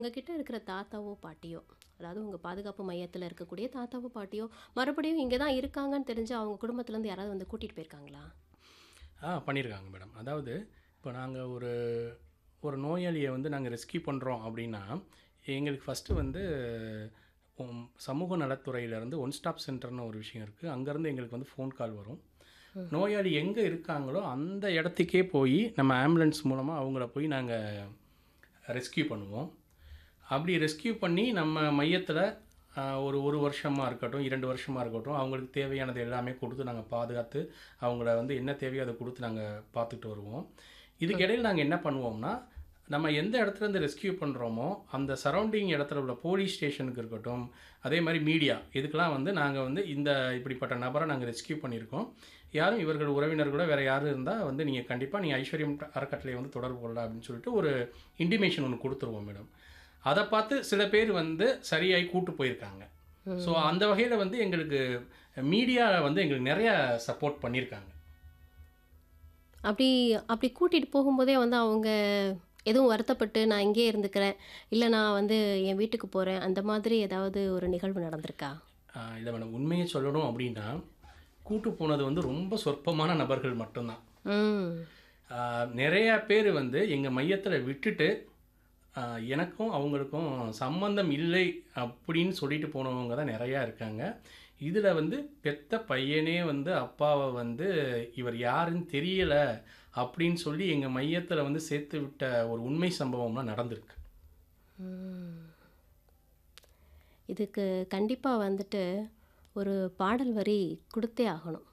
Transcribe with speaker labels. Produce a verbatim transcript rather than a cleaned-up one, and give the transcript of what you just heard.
Speaker 1: உங்ககிட்ட இருக்கிற தாத்தாவோ, பாட்டியோ, அதாவது உங்க பாதுகாப்பு மையத்துல இருக்கக்கூடிய தாத்தாவோ, பாட்டியோ, மறுபடியும் இங்க தான் இருக்காங்கன்னு தெரிஞ்சு அவங்க குடும்பத்திலேருந்து யாராவது வந்து கூட்டிட்டு போயிருக்காங்களா?
Speaker 2: ஆ பண்ணியிருக்காங்க மேடம். அதாவது இப்போ நாங்க ஒரு ஒரு நோயாளிய வந்து நாங்க ரெஸ்க்யூ பண்றோம் அப்படின்னா, எங்களுக்கு ஃபர்ஸ்ட்டு வந்து உம் சமூக நலத்துறையிலேருந்து ஒன் ஸ்டாப் சென்டர்னு ஒரு விஷயம் இருக்கு. அங்கேருந்து எங்களுக்கு வந்து ஃபோன் கால் வரும்.
Speaker 1: ம்ஹ்ம்.
Speaker 2: நோயாளி எங்க இருக்காங்களோ அந்த இடத்துக்கே போயி நம்ம ஆம்புலன்ஸ் மூலமா அவங்கள போய் நாங்க ரெஸ்க்யூ பண்ணுவோம். அப்படி ரெஸ்க்யூ பண்ணி நம்ம மையத்தில அ ஒரு 1 வருஷமா இருக்கட்டும், இரண்டு வருஷமா இருக்கட்டும், அவங்களுக்கு தேவையானது எல்லாமே குடுத்து நாங்க பாதுகாத்து, அவங்கள வந்து என்ன தேவையோ அத குடுத்து நாங்க பார்த்துட்டு வருவோம். இதுக்கு
Speaker 1: ம்.
Speaker 2: இடையில நாங்க என்ன பண்ணுவோம்னா, நம்ம எந்த இடத்துலேருந்து ரெஸ்க்யூ பண்றோமோ, அந்த சரவுண்டிங் இடத்துல உள்ள போலீஸ் ஸ்டேஷனுக்கு இருக்கட்டும், அதே மாரி மீடியா இதுக்கெல்லாம் வந்து நாங்க வந்து இந்த இப்படிப்பட்ட நபர நாங்க ரெஸ்க்யூ பண்ணியிருக்கோம். யாரும் இவர்கள் உறவினர்களோ வேற யாரும் இருந்தா வந்து நீங்க கண்டிப்பா நீங்க ஐஸ்வர்யம் அறக்கட்டளைய வந்து தொடர்பு கொள்ளலாம் அப்படின்னு சொல்லிட்டு ஒரு இன்டிமேஷன் ஒண்ணு குடுத்துருவோம் மேடம். அத பார்த்து சில பேர் வந்து சரியாயி கூட்டு போயிருக்காங்க. ஸோ
Speaker 1: ம்.
Speaker 2: அந்த வகையில வந்து எங்களுக்கு மீடியா வந்து எங்களுக்கு நெறைய சப்போர்ட் பண்ணியிருக்காங்க.
Speaker 1: அப்படி அப்படி கூட்டிட்டு போகும்போதே வந்து அவங்க எதுவும் வருத்தப்பட்டு, "நான் இங்கேயே இருந்துக்கிறேன். இல்ல நான் வந்து என் வீட்டுக்கு போறேன்." அந்த மாதிரி ஏதாவது ஒரு நிகழ்வு நடந்திருக்கா?
Speaker 2: அ இத மேடம் உண்மைய சொல்லணும் அப்படின்னா, கூட்டு போனது வந்து ரொம்ப சொற்பமான நபர்கள் மட்டும் தான்.
Speaker 1: ம்.
Speaker 2: அ நெறையா பேரு வந்து எங்க மையத்தில விட்டுட்டு, அ எனக்கும் அவங்களுக்கும் சம்மந்தம் இல்லை அப்படின்னு சொல்லிட்டு போனவங்க தான் நெறையா இருக்காங்க. இதில வந்து பெத்த பையனே வந்து அப்பாவ வந்து இவர் யாருன்னு தெரியல அப்படின்னு சொல்லி எங்க மையத்தில வந்து சேர்த்து விட்ட ஒரு உண்மை சம்பவம்லாம் நடந்திருக்கு.
Speaker 1: ம். இதுக்கு கண்டிப்பா வந்துட்டு ஒரு பாடல் வரி குடுத்தே ஆகணும்.